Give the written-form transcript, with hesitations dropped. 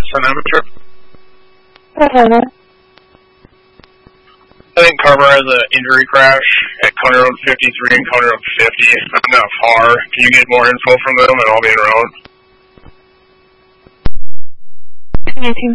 Sun Amateur. I don't know. I think Carver has an injury crash at County Road 53 and County Road 50. I'm not far. Can you get more info from them and I'll be around? 19